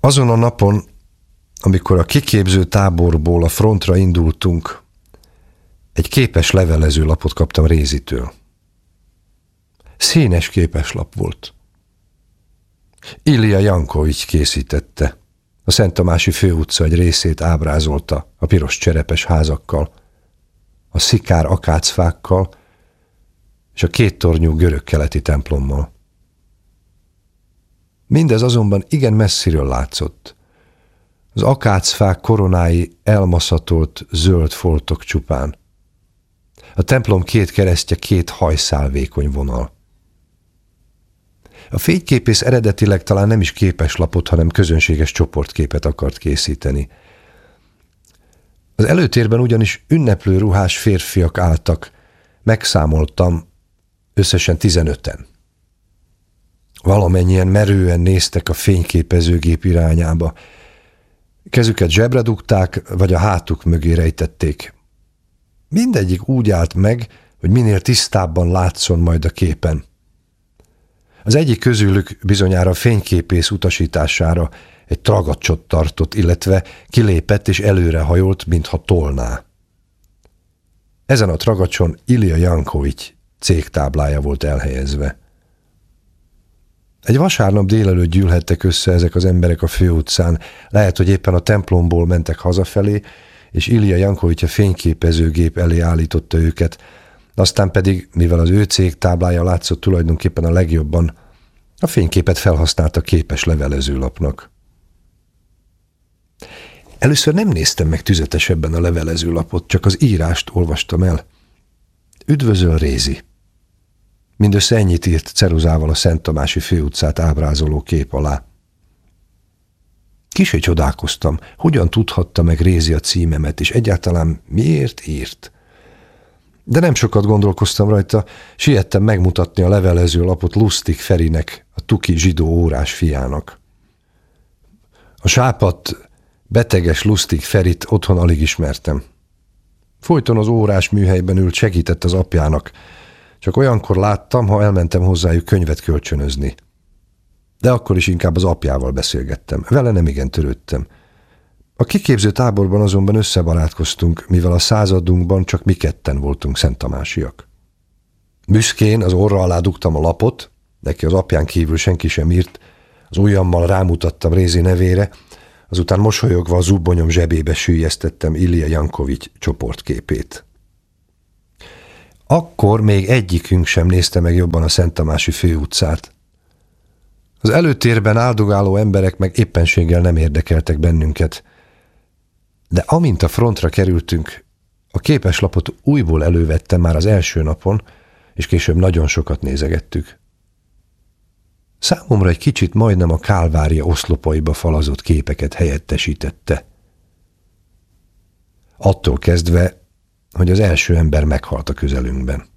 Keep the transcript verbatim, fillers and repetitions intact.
Azon a napon, amikor a kiképző táborból a frontra indultunk, egy képes levelezőlapot kaptam Rézitől. Színes képeslap volt. Ilija Jankovics készítette. A Szent Tamási főutca egy részét ábrázolta a piros cserepes házakkal, a szikár akácfákkal és a kéttornyú görög-keleti templommal. Mindez azonban igen messziről látszott. Az akácfák koronái elmaszatolt zöld foltok csupán. A templom két keresztje két hajszál vékony vonal. A fényképész eredetileg talán nem is képeslapot, hanem közönséges csoportképet akart készíteni. Az előtérben ugyanis ünneplő ruhás férfiak álltak, megszámoltam, összesen tizenöten. Valamennyien merően néztek a fényképezőgép irányába. Kezüket zsebre dugták, vagy a hátuk mögé rejtették. Mindegyik úgy állt meg, hogy minél tisztábban látszon majd a képen. Az egyik közülük bizonyára a fényképész utasítására egy tragacsot tartott, illetve kilépett és előrehajolt, mintha tolná. Ezen a tragacson Ilija Jankovics cégtáblája volt elhelyezve. Egy vasárnap délelőtt gyűlhettek össze ezek az emberek a főutcán, lehet, hogy éppen a templomból mentek hazafelé, és Ilija Jankovics a fényképezőgép elé állította őket, aztán pedig, mivel az ő cégtáblája látszott tulajdonképpen a legjobban, a fényképet felhasználta képes levelezőlapnak. Először nem néztem meg tüzetesebben a levelezőlapot, csak az írást olvastam el. Üdvözöl, Rézi! Mindössze ennyit írt ceruzával a Szent Tamási főutcát ábrázoló kép alá. Kissé csodálkoztam, hogyan tudhatta meg Rézi a címemet, és egyáltalán miért írt. De nem sokat gondolkoztam rajta, siettem megmutatni a levelezőlapot Lustig Ferinek, a tuki zsidó órás fiának. A sápadt, beteges Lustig Ferit otthon alig ismertem. Folyton az órás műhelyben ült, segített az apjának, csak olyankor láttam, ha elmentem hozzájuk könyvet kölcsönözni. De akkor is inkább az apjával beszélgettem, vele nem igen törődtem. A kiképző táborban azonban összebarátkoztunk, mivel a századunkban csak mi ketten voltunk szenttamásiak. Büszkén az orra alá dugtam a lapot, neki az apján kívül senki sem írt, az ujjammal rámutattam Rézi nevére, azután mosolyogva a zubbonyom zsebébe süllyesztettem Ilija Jankovics csoportképét. Akkor még egyikünk sem nézte meg jobban a Szent Tamási főutcát. Az előtérben áldogáló emberek meg éppenséggel nem érdekeltek bennünket, de amint a frontra kerültünk, a képeslapot újból elővettem már az első napon, és később nagyon sokat nézegettük. Számomra egy kicsit majdnem a Kálvária oszlopaiba falazott képeket helyettesítette. Attól kezdve, hogy az első ember meghalt a közelünkben.